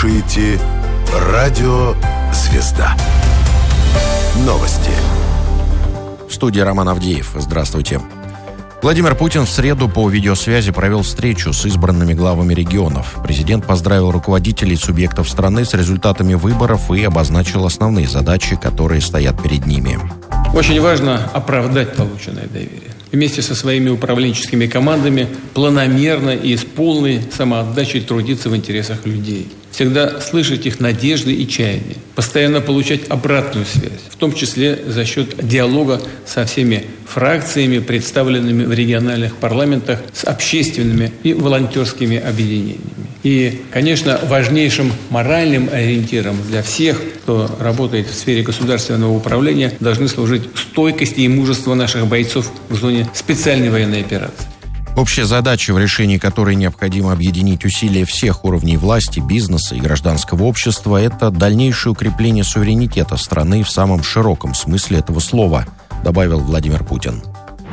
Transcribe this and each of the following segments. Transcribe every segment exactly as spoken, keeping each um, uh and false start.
слушаете «Радио Звезда». Новости. В студии Роман Авдеев. Здравствуйте. Владимир Путин в среду по видеосвязи провел встречу с избранными главами регионов. Президент поздравил руководителей субъектов страны с результатами выборов и обозначил основные задачи, которые стоят перед ними. Очень важно оправдать полученное доверие. Вместе со своими управленческими командами планомерно и с полной самоотдачей трудиться в интересах людей. Всегда слышать их надежды и чаяния. Постоянно получать обратную связь, в том числе за счет диалога со всеми фракциями, представленными в региональных парламентах, с общественными и волонтерскими объединениями. И, конечно, важнейшим моральным ориентиром для всех, кто работает в сфере государственного управления, должны служить стойкость и мужество наших бойцов в зоне специальной военной операции. Общая задача, в решении которой необходимо объединить усилия всех уровней власти, бизнеса и гражданского общества, это дальнейшее укрепление суверенитета страны в самом широком смысле этого слова, добавил Владимир Путин.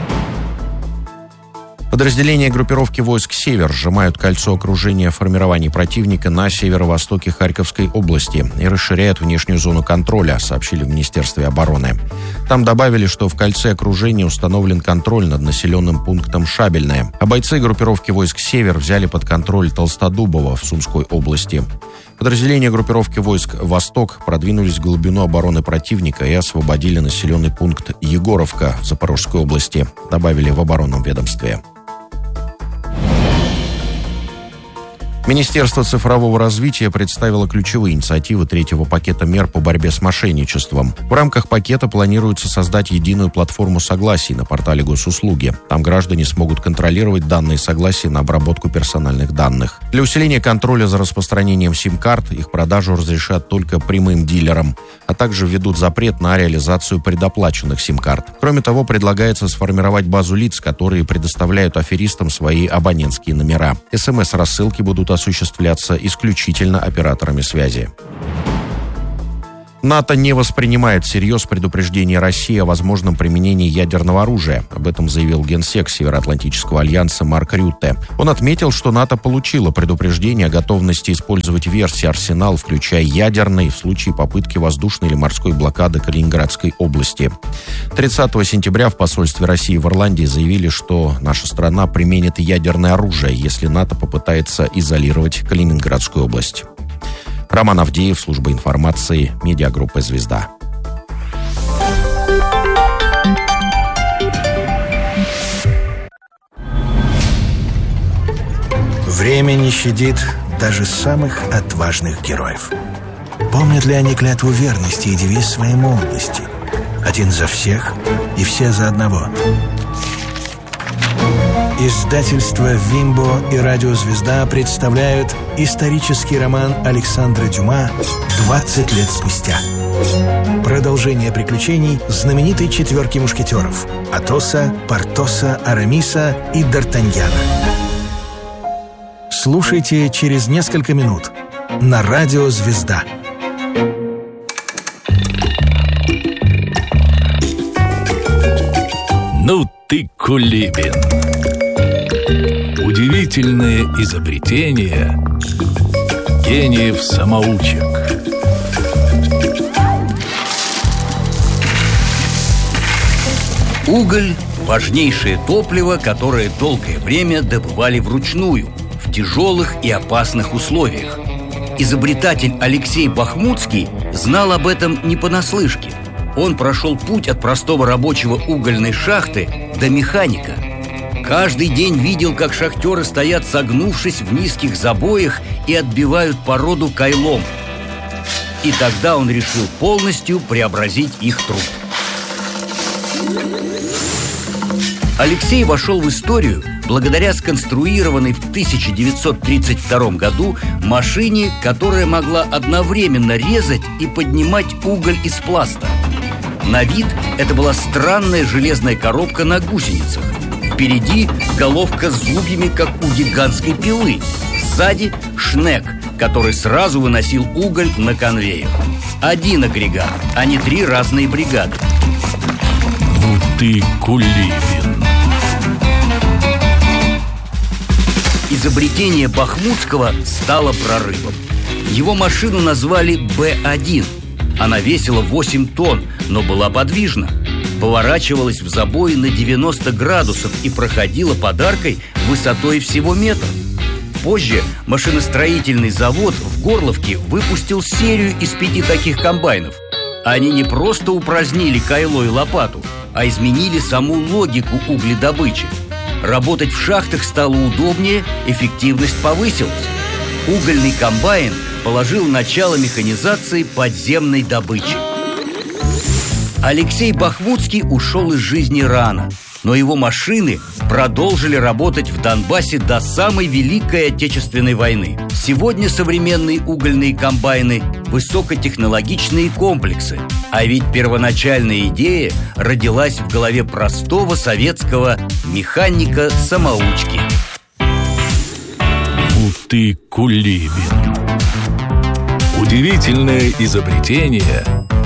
Подразделения группировки войск «Север» сжимают кольцо окружения формирований противника на северо-востоке Харьковской области и расширяют внешнюю зону контроля, сообщили в Министерстве обороны. Там добавили, что в кольце окружения установлен контроль над населенным пунктом Шабельное, а бойцы группировки войск «Север» взяли под контроль Толстодубово в Сумской области. Подразделения группировки войск «Восток» продвинулись в глубину обороны противника и освободили населенный пункт Егоровка в Запорожской области, добавили в оборонном ведомстве. Министерство цифрового развития представило ключевые инициативы третьего пакета мер по борьбе с мошенничеством. В рамках пакета планируется создать единую платформу согласий на портале госуслуги. Там граждане смогут контролировать данные согласия на обработку персональных данных. Для усиления контроля за распространением сим-карт их продажу разрешат только прямым дилерам, а также введут запрет на реализацию предоплаченных сим-карт. Кроме того, предлагается сформировать базу лиц, которые предоставляют аферистам свои абонентские номера. эс эм эс-рассылки будут осуществляться исключительно операторами связи. НАТО не воспринимает всерьез предупреждение России о возможном применении ядерного оружия. Об этом заявил генсек Североатлантического альянса Марк Рютте. Он отметил, что НАТО получило предупреждение о готовности использовать версии «Арсенал», включая ядерный, в случае попытки воздушной или морской блокады Калининградской области. тридцатого сентября в посольстве России в Ирландии заявили, что наша страна применит ядерное оружие, если НАТО попытается изолировать Калининградскую область. Роман Авдеев, служба информации, медиагруппа «Звезда». Время не щадит даже самых отважных героев. Помнят ли они клятву верности и девиз своей молодости? Один за всех и все за одного. Издательства «Вимбо» и «Радио Звезда» представляют исторический роман Александра Дюма «двадцать лет спустя». Продолжение приключений знаменитой четверки мушкетеров – Атоса, Портоса, Арамиса и Д'Артаньяна. Слушайте через несколько минут на «Радио Звезда». Ну ты кулибин! Удивительные изобретения гениев-самоучек. Уголь – важнейшее топливо, которое долгое время добывали вручную, в тяжелых и опасных условиях. Изобретатель Алексей Бахмутский знал об этом не понаслышке. Он прошел путь от простого рабочего угольной шахты до механика. Каждый день видел, как шахтеры стоят, согнувшись в низких забоях, и отбивают породу кайлом. И тогда он решил полностью преобразить их труд. Алексей вошел в историю благодаря сконструированной в тысяча девятьсот тридцать втором году машине, которая могла одновременно резать и поднимать уголь из пласта. На вид это была странная железная коробка на гусеницах. Впереди головка с зубьями, как у гигантской пилы. Сзади шнек, который сразу выносил уголь на конвейер. Один агрегат, а не три разные бригады. Ну ты кулибин. Изобретение Бахмутского стало прорывом. Его машину назвали Бэ один. Она весила восемь тонн, но была подвижна. Поворачивалась в забое на девяносто градусов и проходила под аркой высотой всего метр. Позже машиностроительный завод в Горловке выпустил серию из пяти таких комбайнов. Они не просто упразднили кайло и лопату, а изменили саму логику угледобычи. Работать в шахтах стало удобнее, эффективность повысилась. Угольный комбайн положил начало механизации подземной добычи. Алексей Бахмутский ушел из жизни рано, но его машины продолжили работать в Донбассе до самой Великой Отечественной войны. Сегодня современные угольные комбайны – высокотехнологичные комплексы. А ведь первоначальная идея родилась в голове простого советского механика-самоучки. Уты Кулибин. Удивительное изобретение